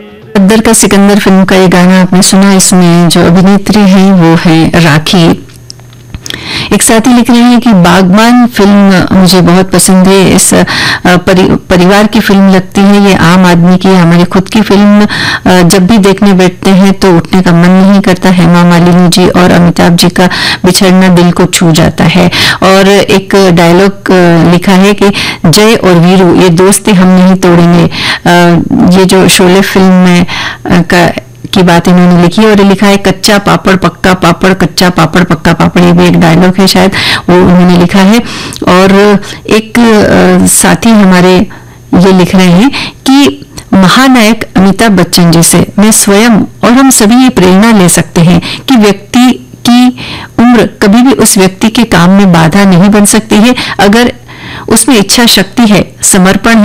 गद्दर का सिकंदर फिल्म का ये गाना आपने सुना। इसमें जो अभिनेत्री हैं वो है राखी। एक साथी लिख रहे हैं कि बागबान फिल्म मुझे बहुत पसंद है। इस परिवार की फिल्म लगती है, ये आम आदमी की, हमारी खुद की फिल्म जब भी देखने बैठते हैं तो उठने का मन नहीं करता। हेमा मालिनी जी और अमिताभ जी का बिछड़ना दिल को छू जाता है। और एक डायलॉग लिखा है कि जय और वीरू ये दोस्ती हम नहीं तोड़ेंगे। ये जो शोले फिल्म में की बात इन्होंने लिखी है। और लिखा है कच्चा पापड़ पक्का पापड़, कच्चा पापड़ पक्का पापड़, ये भी एक डायलॉग है शायद, वो उन्होंने लिखा है। और एक साथी हमारे ये लिख रहे हैं कि महानायक अमिताभ बच्चन जी से मैं स्वयं और हम सभी ये प्रेरणा ले सकते हैं कि व्यक्ति की उम्र कभी भी उस व्यक्ति के काम में बाधा नहीं बन सकती है, अगर उसमें इच्छा शक्ति है, समर्पण है,